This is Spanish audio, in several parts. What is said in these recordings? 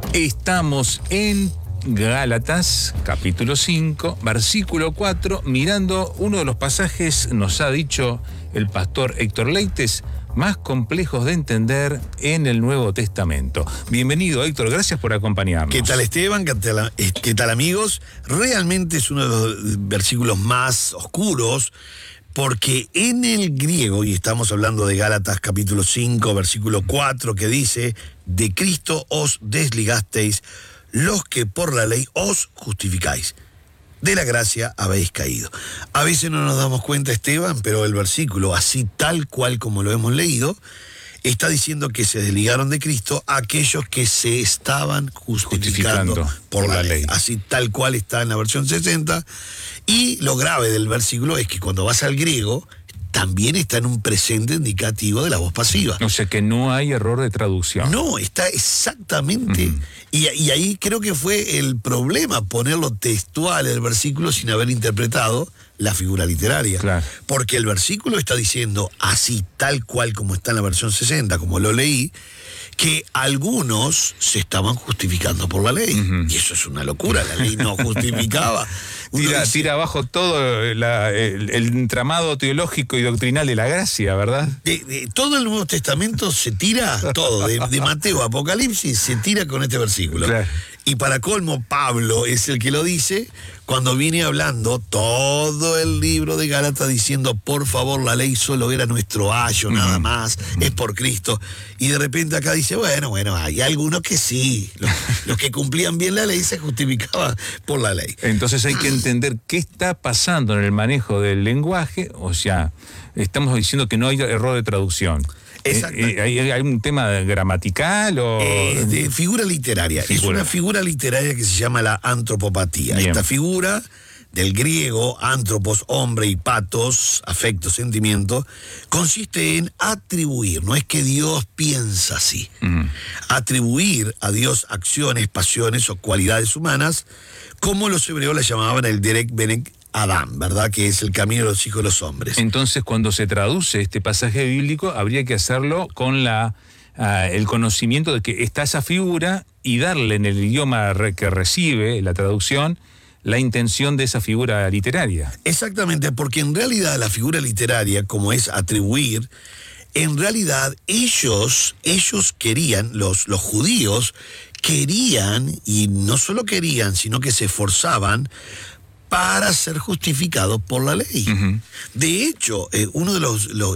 Estamos en Gálatas, capítulo 5, versículo 4, mirando uno de los pasajes, nos ha dicho el pastor Héctor Leites, más complejos de entender en el Nuevo Testamento. Bienvenido, Héctor, gracias por acompañarnos. ¿Qué tal, Esteban? ¿Qué tal, amigos? Realmente es uno de los versículos más oscuros, porque en el griego, y estamos hablando de Gálatas capítulo 5, versículo 4, que dice: de Cristo os desligasteis, los que por la ley os justificáis. De la gracia habéis caído. A veces no nos damos cuenta, Esteban, pero el versículo, así tal cual como lo hemos leído, está diciendo que se desligaron de Cristo aquellos que se estaban justificando por la ley. Así tal cual está en la versión 60. Y lo grave del versículo es que cuando vas al griego, también está en un presente indicativo de la voz pasiva. O sea que no hay error de traducción. No, está exactamente. Y ahí creo que fue el problema, ponerlo textual el versículo sin haber interpretado la figura literaria. Claro. Porque el versículo está diciendo, así tal cual como está en la versión 60, como lo leí, que algunos se estaban justificando por la ley. Y eso es una locura, la ley no justificaba. Tira abajo todo el entramado teológico y doctrinal de la gracia, ¿verdad? Todo el Nuevo Testamento se tira, todo, de Mateo a Apocalipsis, se tira con este versículo. Claro. Y para colmo, Pablo es el que lo dice cuando viene hablando todo el libro de Gálatas diciendo, por favor, la ley solo era nuestro ayo, nada más, es por Cristo. Y de repente acá dice, bueno, hay algunos que sí, los que cumplían bien la ley se justificaban por la ley. Entonces hay que entender qué está pasando en el manejo del lenguaje, o sea, estamos diciendo que no hay error de traducción. Exacto. ¿Hay un tema gramatical o...? De figura literaria. Es una figura literaria que se llama la antropopatía. Bien. Esta figura del griego, antropos, hombre, y patos, afecto, sentimiento, consiste en atribuir, no es que Dios piensa así. Atribuir a Dios acciones, pasiones o cualidades humanas, como los hebreos la llamaban el Derek Benek Adán, ¿verdad? Que es el camino de los hijos de los hombres. Entonces, cuando se traduce este pasaje bíblico, habría que hacerlo con el conocimiento de que está esa figura y darle en el idioma que recibe la traducción la intención de esa figura literaria. Exactamente, porque en realidad la figura literaria, como es atribuir, en realidad ellos querían, los judíos querían, y no solo querían, sino que se esforzaban para ser justificados por la ley. De hecho, uno de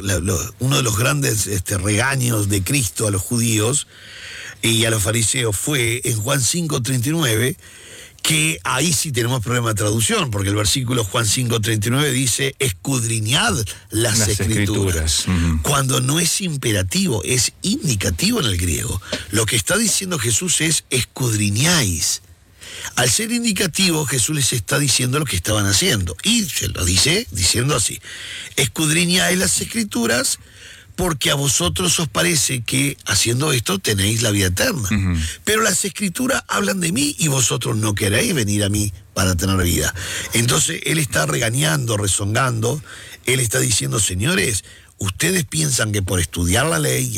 los grandes regaños de Cristo a los judíos y a los fariseos fue en Juan 5:39, que ahí sí tenemos problema de traducción, porque el versículo Juan 5:39 dice, escudriñad las escrituras. Cuando no es imperativo, es indicativo en el griego. Lo que está diciendo Jesús es, escudriñáis. Al ser indicativo, Jesús les está diciendo lo que estaban haciendo. Y se lo dice diciendo así: escudriñáis las escrituras porque a vosotros os parece que haciendo esto tenéis la vida eterna. Pero las escrituras hablan de mí y vosotros no queréis venir a mí para tener vida. Entonces él está regañando, rezongando, él está diciendo, señores, ustedes piensan que por estudiar la ley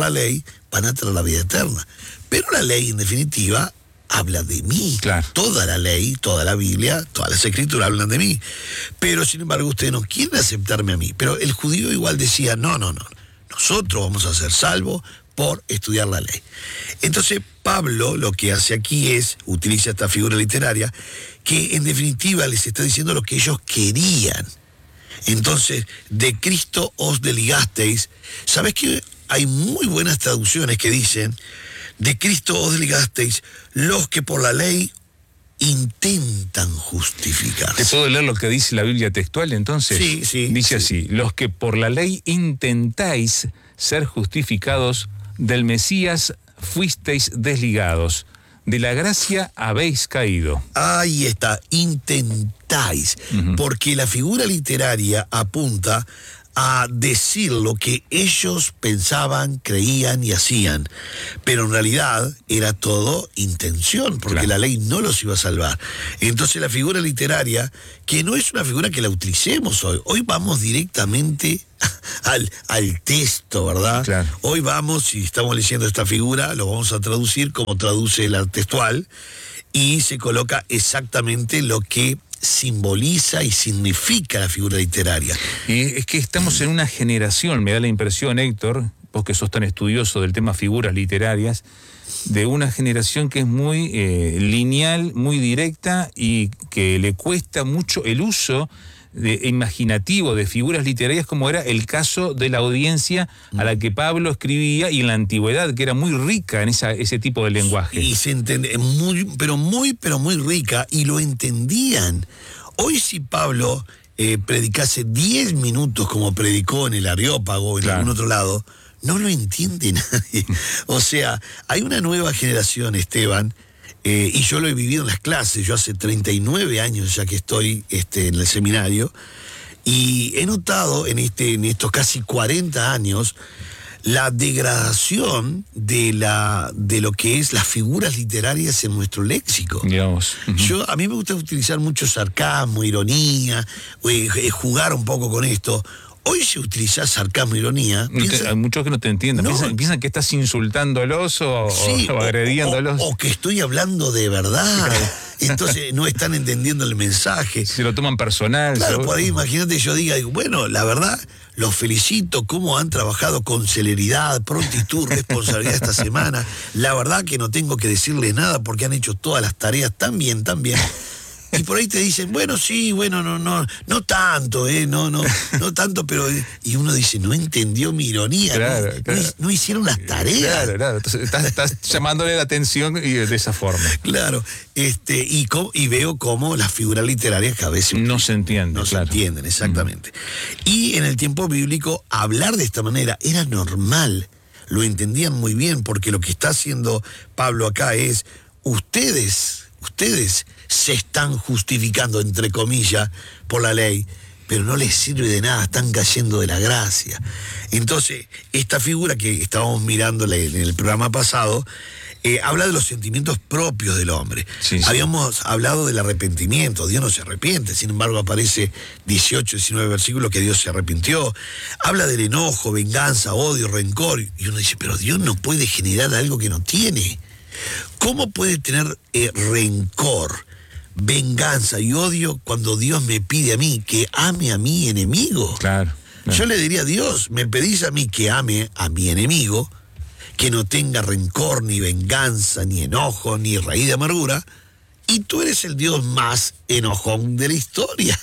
van a tener la vida eterna. Pero la ley, en definitiva, habla de mí. Claro. Toda la ley, toda la Biblia, todas las escrituras hablan de mí. Pero sin embargo ustedes no quieren aceptarme a mí. Pero el judío igual decía, no. Nosotros vamos a ser salvos por estudiar la ley. Entonces Pablo lo que hace aquí es, utiliza esta figura literaria, que en definitiva les está diciendo lo que ellos querían. Entonces, de Cristo os desligasteis. ¿Sabes que hay muy buenas traducciones que dicen, de Cristo os desligasteis los que por la ley intentan justificarse? ¿Te puedo leer lo que dice la Biblia textual entonces? Sí. Dice así, los que por la ley intentáis ser justificados, del Mesías fuisteis desligados, de la gracia habéis caído. Ahí está, intentáis, porque la figura literaria apunta a decir lo que ellos pensaban, creían y hacían, pero en realidad era todo intención, porque claro, la ley no los iba a salvar. Entonces la figura literaria, que no es una figura que la utilicemos hoy vamos directamente al texto, ¿verdad? Claro. Hoy vamos, si estamos leyendo esta figura, lo vamos a traducir como traduce la textual, y se coloca exactamente lo que simboliza y significa la figura literaria. Y es que estamos en una generación, me da la impresión, Héctor, vos que sos tan estudioso del tema figuras literarias, de una generación que es muy lineal, muy directa y que le cuesta mucho el uso imaginativo de figuras literarias, como era el caso de la audiencia a la que Pablo escribía y en la antigüedad, que era muy rica en ese tipo de lenguaje. Y se entiende, pero muy rica, y lo entendían. Hoy si Pablo predicase 10 minutos como predicó en el Areópago o en algún otro lado, no lo entiende nadie. O sea, hay una nueva generación, Esteban, y yo lo he vivido en las clases. Yo hace 39 años ya que estoy en el seminario, y he notado en estos casi 40 años la degradación de lo que es las figuras literarias en nuestro léxico. Digamos. A mí me gusta utilizar mucho sarcasmo, ironía, jugar un poco con esto. Hoy si utilizás sarcasmo, ironía... Hay muchos que no te entienden. Piensan que estás insultándolos o agrediéndolos. O que estoy hablando de verdad. Entonces no están entendiendo el mensaje. Se lo toman personal. Claro, por ahí imagínate yo digo, bueno, la verdad, los felicito cómo han trabajado con celeridad, prontitud, responsabilidad esta semana. La verdad que no tengo que decirles nada porque han hecho todas las tareas tan bien. Y por ahí te dicen, bueno, sí, bueno, no tanto, no tanto, pero... Y uno dice, no entendió mi ironía, claro. No hicieron las tareas. Claro, entonces estás llamándole la atención y de esa forma. Claro, y veo cómo las figuras literarias que a veces... No se entienden. No se entienden, exactamente. Y en el tiempo bíblico, hablar de esta manera era normal, lo entendían muy bien, porque lo que está haciendo Pablo acá es, ustedes se están justificando, entre comillas, por la ley, pero no les sirve de nada, están cayendo de la gracia. Entonces, esta figura que estábamos mirando en el programa pasado, habla de los sentimientos propios del hombre. Sí. Habíamos hablado del arrepentimiento, Dios no se arrepiente, sin embargo aparece 18, 19 versículos que Dios se arrepintió. Habla del enojo, venganza, odio, rencor, y uno dice, pero Dios no puede generar algo que no tiene. ¿Cómo puede tener rencor, venganza y odio cuando Dios me pide a mí que ame a mi enemigo? Claro. Yo le diría a Dios, me pedís a mí que ame a mi enemigo, que no tenga rencor, ni venganza, ni enojo, ni raíz de amargura, y tú eres el Dios más enojón de la historia,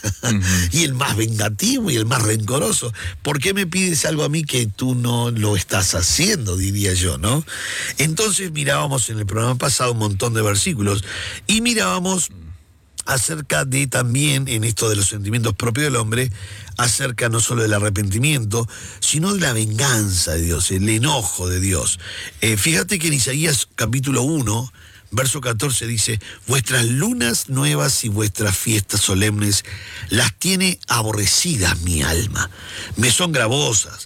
y el más vengativo y el más rencoroso. ¿Por qué me pides algo a mí que tú no lo estás haciendo, diría yo, ¿no? Entonces mirábamos en el programa pasado un montón de versículos, y mirábamos acerca de también, en esto de los sentimientos propios del hombre, acerca no solo del arrepentimiento, sino de la venganza de Dios, el enojo de Dios. Fíjate que en Isaías capítulo 1, verso 14 dice, vuestras lunas nuevas y vuestras fiestas solemnes las tiene aborrecidas mi alma, me son gravosas.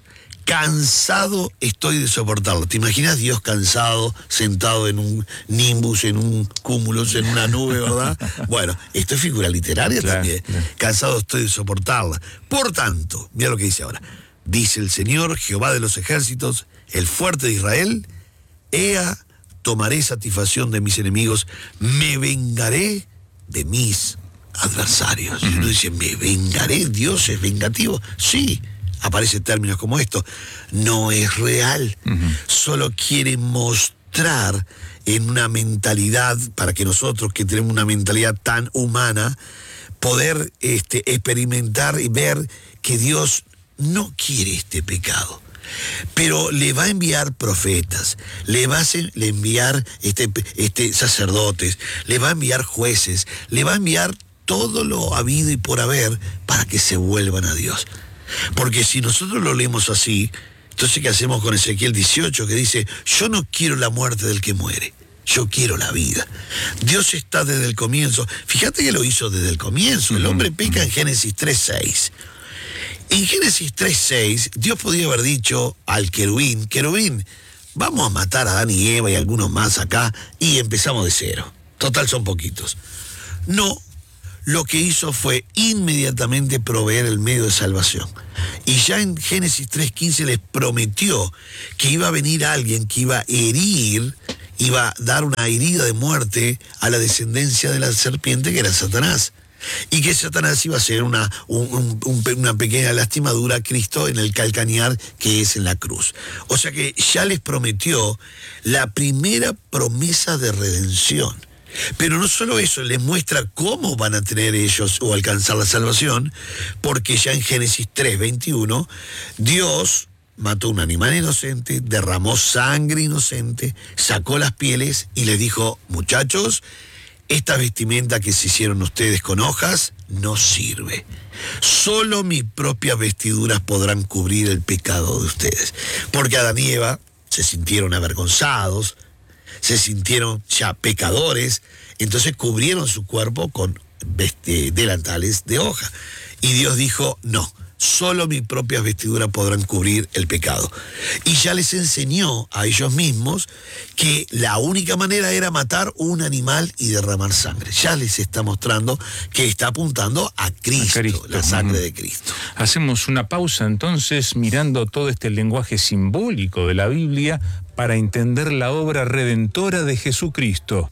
Cansado estoy de soportarlo. ¿Te imaginas Dios cansado, sentado en un nimbus, en un cúmulos, en una nube, verdad? Bueno, esto es figura literaria también. Claro. Cansado estoy de soportarla. Por tanto, mira lo que dice ahora. Dice el Señor, Jehová de los ejércitos, el fuerte de Israel, ea, tomaré satisfacción de mis enemigos, me vengaré de mis adversarios. Y uno dice, ¿me vengaré? ¿Dios es vengativo? Sí. Aparecen términos como esto, no es real, solo quiere mostrar en una mentalidad, para que nosotros que tenemos una mentalidad tan humana, poder experimentar y ver que Dios no quiere este pecado. Pero le va a enviar profetas, le va a enviar sacerdotes, le va a enviar jueces, le va a enviar todo lo habido y por haber para que se vuelvan a Dios. Porque si nosotros lo leemos así, entonces ¿qué hacemos con Ezequiel 18 que dice, yo no quiero la muerte del que muere, yo quiero la vida? Dios está desde el comienzo. Fíjate que lo hizo desde el comienzo. El hombre peca en Génesis 3:6. En Génesis 3:6, Dios podía haber dicho al querubín, vamos a matar a Adán y Eva y algunos más acá y empezamos de cero. Total, son poquitos. No, lo que hizo fue inmediatamente proveer el medio de salvación. Y ya en Génesis 3:15 les prometió que iba a venir alguien que iba a herir, iba a dar una herida de muerte a la descendencia de la serpiente, que era Satanás. Y que Satanás iba a hacer una pequeña lastimadura a Cristo en el calcañar que es en la cruz. O sea que ya les prometió la primera promesa de redención. Pero no solo eso, les muestra cómo van a tener ellos o alcanzar la salvación, porque ya en Génesis 3:21, Dios mató un animal inocente, derramó sangre inocente, sacó las pieles y les dijo, muchachos, esta vestimenta que se hicieron ustedes con hojas no sirve. Solo mis propias vestiduras podrán cubrir el pecado de ustedes. Porque Adán y Eva se sintieron avergonzados, se sintieron ya pecadores, entonces cubrieron su cuerpo con delantales de hoja. Y Dios dijo, no, solo mis propias vestiduras podrán cubrir el pecado. Y ya les enseñó a ellos mismos que la única manera era matar un animal y derramar sangre. Ya les está mostrando que está apuntando a Cristo. La sangre de Cristo. Hacemos una pausa entonces mirando todo este lenguaje simbólico de la Biblia para entender la obra redentora de Jesucristo.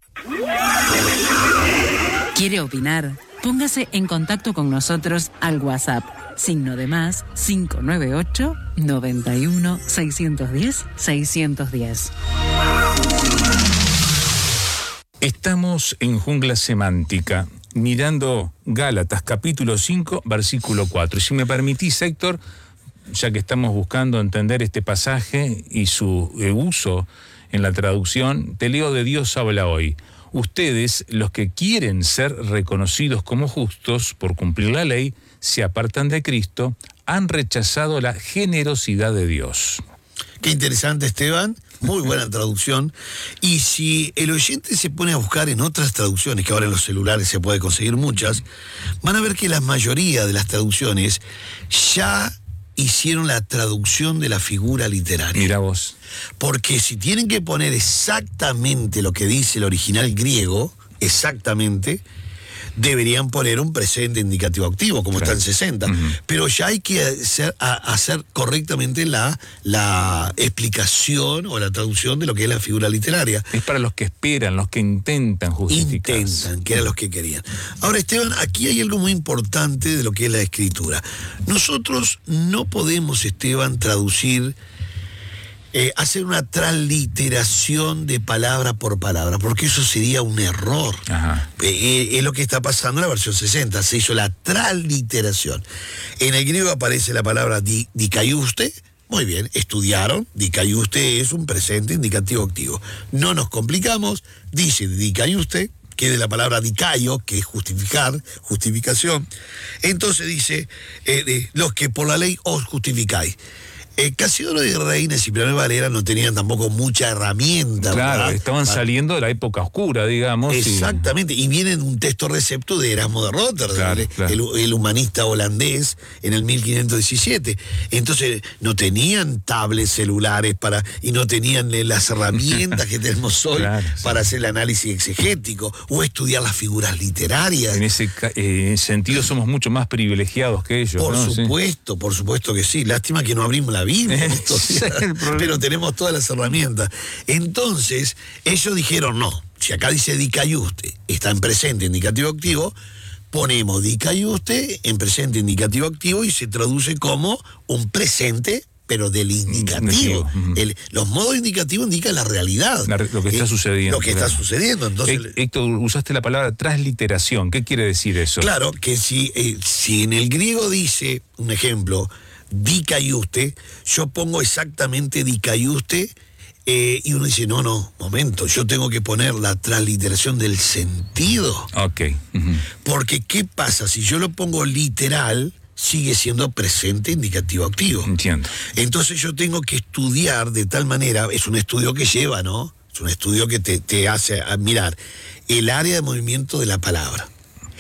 ¿Quiere opinar? Póngase en contacto con nosotros al WhatsApp, +, 598 91 610 610. Estamos en Jungla Semántica, mirando Gálatas capítulo 5, versículo 4. Y si me permitís, Héctor, ya que estamos buscando entender este pasaje y su uso en la traducción, te leo de Dios habla hoy. Ustedes, los que quieren ser reconocidos como justos por cumplir la ley, se apartan de Cristo, han rechazado la generosidad de Dios. Qué interesante, Esteban. Muy buena traducción. Y si el oyente se pone a buscar en otras traducciones, que ahora en los celulares se puede conseguir muchas, van a ver que la mayoría de las traducciones ya hicieron la traducción de la figura literaria. Mira vos. Porque si tienen que poner exactamente lo que dice el original griego, exactamente, deberían poner un presente indicativo activo, como está en 60. Pero ya hay que hacer correctamente la explicación o la traducción de lo que es la figura literaria. Es para los que esperan, los que intentan justificarse. Intentan, que eran los que querían. Ahora, Esteban, aquí hay algo muy importante de lo que es la escritura. Nosotros no podemos, Esteban, traducir, hacer una transliteración de palabra por palabra, porque eso sería un error. Es lo que está pasando en la versión 60, se hizo la transliteración. En el griego aparece la palabra dikaiuste. Muy bien, estudiaron, dikaiuste es un presente indicativo activo. No nos complicamos, dice dikaiuste, que es de la palabra dikaio, que es justificar, justificación. Entonces dice, los que por la ley os justificáis. Casiodoro de Reines y Planel Valera no tenían tampoco mucha herramienta. Claro, ¿verdad? estaban saliendo de la época oscura, digamos. Exactamente, y viene un texto recepto de Erasmo de Rotterdam, claro. El humanista holandés, en el 1517. Entonces, no tenían tablets celulares y no tenían las herramientas que tenemos hoy para hacer el análisis exegético o estudiar las figuras literarias. En ese sentido somos mucho más privilegiados que ellos. Por supuesto que sí. Lástima que no abrimos la Biblia, pero tenemos todas las herramientas. Entonces, ellos dijeron, no, si acá dice dikaiuste, está en presente indicativo activo, ponemos dikaiuste en presente indicativo activo y se traduce como un presente, pero del indicativo. Los modos indicativos indican la realidad. Lo que está sucediendo. Lo que está sucediendo. Entonces, Héctor, usaste la palabra transliteración. ¿Qué quiere decir eso? Claro, que si en el griego dice, un ejemplo, dikaiuste, yo pongo exactamente dikaiuste, y uno dice, no, momento, yo tengo que poner la transliteración del sentido. Ok. Porque, ¿qué pasa? Si yo lo pongo literal, sigue siendo presente indicativo activo. Entiendo. Entonces yo tengo que estudiar de tal manera, es un estudio que lleva, ¿no? Es un estudio que te hace mirar el área de movimiento de la palabra.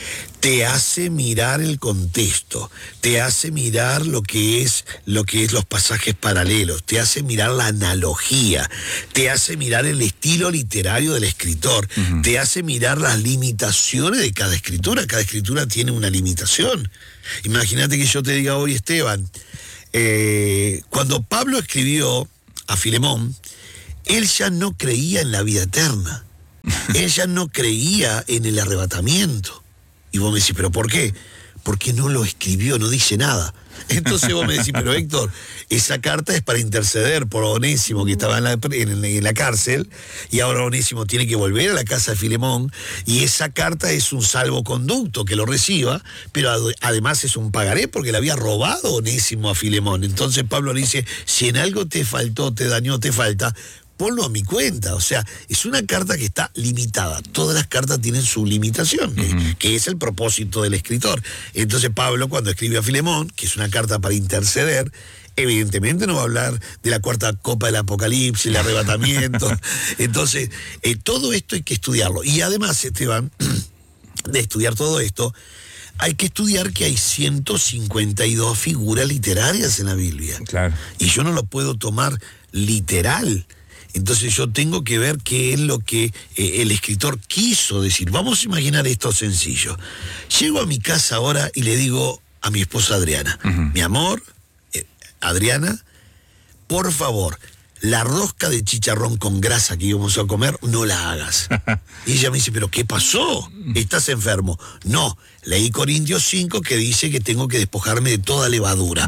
te hace mirar el contexto, te hace mirar lo que es los pasajes paralelos, te hace mirar la analogía, te hace mirar el estilo literario del escritor, te hace mirar las limitaciones de cada escritura tiene una limitación. Imagínate que yo te diga hoy, Esteban, cuando Pablo escribió a Filemón, él ya no creía en la vida eterna, él ya no creía en el arrebatamiento. Y vos me decís, ¿pero por qué? Porque no lo escribió, no dice nada. Entonces vos me decís, pero Héctor, esa carta es para interceder por Onésimo, que estaba en la cárcel, y ahora Onésimo tiene que volver a la casa de Filemón, y esa carta es un salvoconducto que lo reciba, pero además es un pagaré porque le había robado Onésimo a Filemón. Entonces Pablo le dice, si en algo te faltó, te dañó, te falta, ponlo a mi cuenta. O sea, es una carta que está limitada. Todas las cartas tienen su limitación, que es el propósito del escritor. Entonces Pablo, cuando escribe a Filemón, que es una carta para interceder, evidentemente no va a hablar de la cuarta copa del Apocalipsis, el arrebatamiento. Entonces, todo esto hay que estudiarlo. Y además, Esteban, de estudiar todo esto, hay que estudiar que hay 152 figuras literarias en la Biblia. Claro. Y yo no lo puedo tomar literal. Entonces yo tengo que ver qué es lo que el escritor quiso decir. Vamos a imaginar esto sencillo. Llego a mi casa ahora y le digo a mi esposa Adriana, mi amor, Adriana, por favor, la rosca de chicharrón con grasa que íbamos a comer, no la hagas. Y ella me dice, ¿pero qué pasó? ¿Estás enfermo? No, leí Corintios 5 que dice que tengo que despojarme de toda levadura.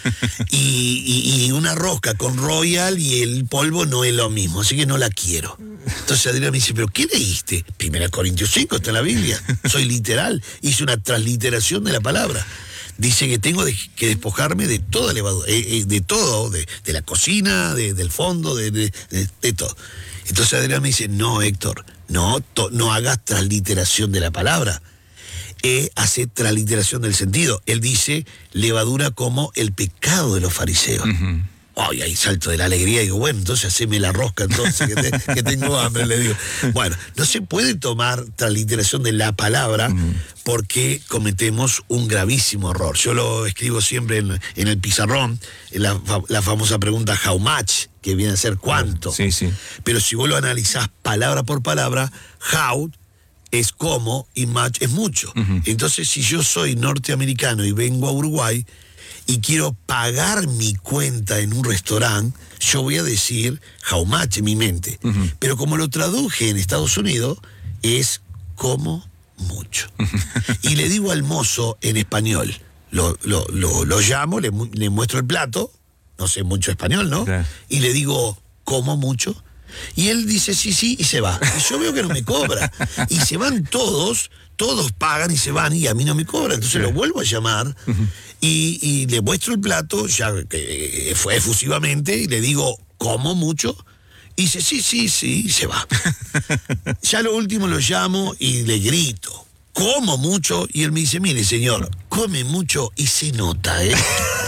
Y una rosca con Royal y el polvo no es lo mismo, así que no la quiero. Entonces Adriana me dice, ¿pero qué leíste? 1 Corintios 5, está en la Biblia. Soy literal, hice una transliteración de la palabra. Dice que tengo que despojarme de toda levadura, de todo, de la cocina, del fondo, de todo. Entonces Adrián me dice, no, Héctor, no hagas transliteración de la palabra, hace transliteración del sentido. Él dice levadura como el pecado de los fariseos. Ay, ahí salto de la alegría y digo, bueno, entonces haceme la rosca entonces, que tengo hambre, le digo. Bueno, no se puede tomar transliteración de la palabra porque cometemos un gravísimo error. Yo lo escribo siempre en el pizarrón, en la famosa pregunta how much, que viene a ser cuánto. Sí, sí. Pero si vos lo analizás palabra por palabra, how es cómo y much es mucho. Entonces, si yo soy norteamericano y vengo a Uruguay y quiero pagar mi cuenta en un restaurante, yo voy a decir how much en mi mente. Pero como lo traduje en Estados Unidos, es como mucho. Y le digo al mozo en español, lo llamo, le muestro el plato, no sé mucho español, ¿no? Claro. Y le digo, ¿como mucho? Y él dice sí, y se va. Y yo veo que no me cobra. Y se van todos pagan y se van, y a mí no me cobran. Entonces lo vuelvo a llamar y le muestro el plato, ya que fue efusivamente, y le digo, ¿como mucho? Y dice, sí, y se va. Ya lo último lo llamo y le grito, ¿como mucho? Y él me dice, mire, señor, come mucho y se nota, ¿eh?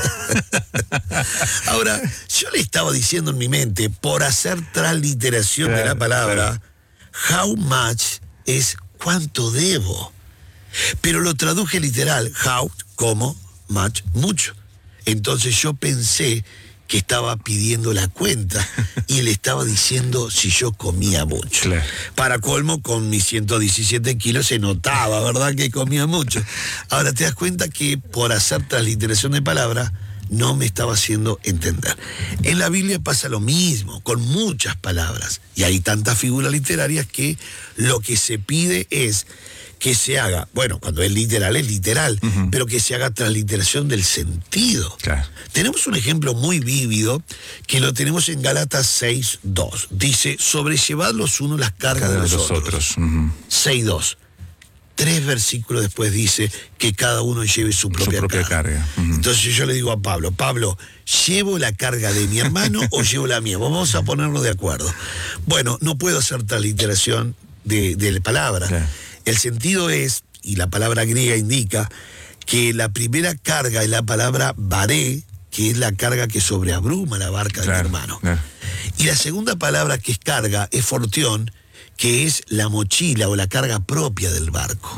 Ahora, yo le estaba diciendo en mi mente, por hacer transliteración de la palabra, how much es cuánto debo. Pero lo traduje literal, how, como, much, mucho. Entonces yo pensé que estaba pidiendo la cuenta y le estaba diciendo si yo comía mucho. Claro. Para colmo, con mis 117 kilos se notaba, ¿verdad?, que comía mucho. Ahora te das cuenta que por hacer transliteración de palabra no me estaba haciendo entender. En la Biblia pasa lo mismo, con muchas palabras. Y hay tantas figuras literarias que lo que se pide es que se haga, bueno, cuando es literal, pero que se haga transliteración del sentido. Claro. Tenemos un ejemplo muy vívido que lo tenemos en Gálatas 6:2. Dice, sobrellevad los unos las cargas de los otros. 6:2. 3 versículos después dice que cada uno lleve su propia carga. Entonces yo le digo a Pablo, ¿llevo la carga de mi hermano o llevo la mía? Vamos a ponernos de acuerdo. Bueno, no puedo hacer transliteración de la palabra. Claro. El sentido es, y la palabra griega indica, que la primera carga es la palabra baré, que es la carga que sobreabruma la barca de mi hermano. Claro. Y la segunda palabra que es carga es fortión, que es la mochila o la carga propia del barco.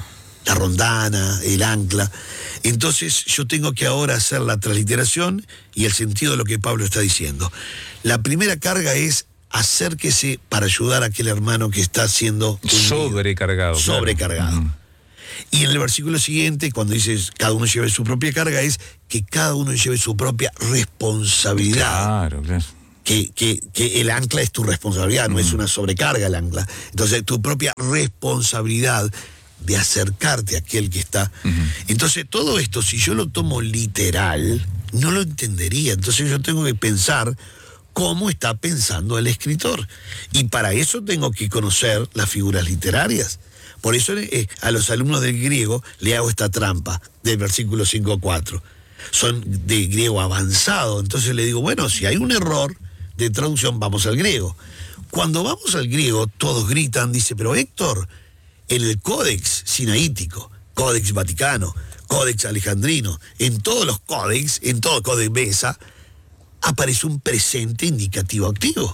la rondana, el ancla. Entonces yo tengo que ahora hacer la transliteración y el sentido de lo que Pablo está diciendo. La primera carga es acérquese para ayudar a aquel hermano que está siendo sobrecargado. Sobrecargado. Claro. Y en el versículo siguiente, cuando dices cada uno lleve su propia carga, es que cada uno lleve su propia responsabilidad. Claro, claro. Que el ancla es tu responsabilidad, no es una sobrecarga el ancla. Entonces, tu propia responsabilidad de acercarte a aquel que está. Entonces, todo esto, si yo lo tomo literal, no lo entendería. Entonces, yo tengo que pensar cómo está pensando el escritor. Y para eso tengo que conocer las figuras literarias. Por eso a los alumnos del griego le hago esta trampa del versículo 5-4. Son de griego avanzado. Entonces le digo, bueno, si hay un error de traducción, vamos al griego. Cuando vamos al griego, todos gritan, dice, pero Héctor, en el Códex Sinaítico, Códex Vaticano, Códex Alejandrino, en todos los códex, en todo Códex Besa, aparece un presente indicativo activo.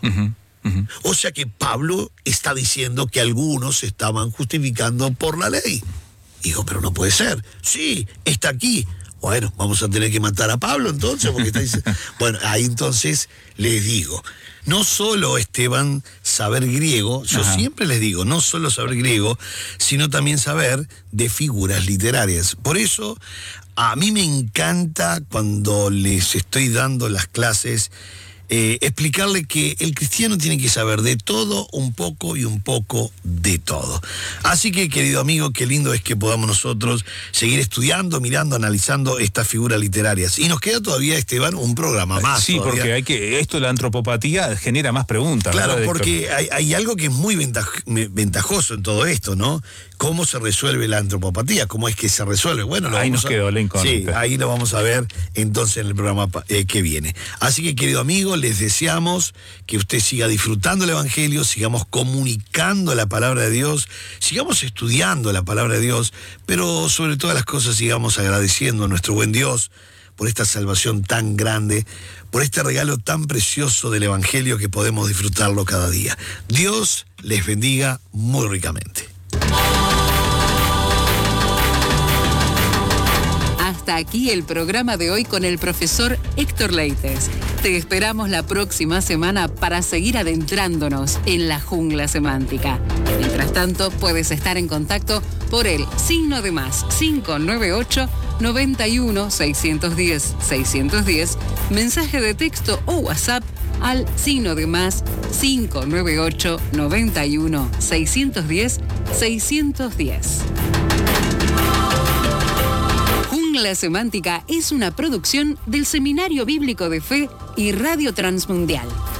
O sea que Pablo está diciendo que algunos se estaban justificando por la ley. Digo, pero no puede ser. Sí, está aquí. Bueno, vamos a tener que matar a Pablo entonces, porque está diciendo... Bueno, ahí entonces les digo, no solo, Esteban, saber griego, yo siempre les digo, no solo saber griego, sino también saber de figuras literarias. Por eso, a mí me encanta cuando les estoy dando las clases, explicarle que el cristiano tiene que saber de todo, un poco y un poco de todo. Así que, querido amigo, qué lindo es que podamos nosotros seguir estudiando, mirando, analizando estas figuras literarias. Y nos queda todavía, Esteban, un programa más. Sí, todavía. porque esto de la antropopatía genera más preguntas. Claro, ¿verdad, porque hay algo que es muy ventajoso en todo esto, ¿no? ¿Cómo se resuelve la antropopatía? ¿Cómo es que se resuelve? Bueno, ahí nos quedó la incógnita. Sí, ahí lo vamos a ver entonces en el programa que viene. Así que, querido amigo, les deseamos que usted siga disfrutando el Evangelio, sigamos comunicando la palabra de Dios, sigamos estudiando la palabra de Dios, pero sobre todas las cosas sigamos agradeciendo a nuestro buen Dios por esta salvación tan grande, por este regalo tan precioso del Evangelio que podemos disfrutarlo cada día. Dios les bendiga muy ricamente. Hasta aquí el programa de hoy con el profesor Héctor Leites. Te esperamos la próxima semana para seguir adentrándonos en la jungla semántica. Mientras tanto, puedes estar en contacto por el +, 598 91 610 610, mensaje de texto o WhatsApp al +, 598 91 610 610. La Semántica es una producción del Seminario Bíblico de Fe y Radio Transmundial.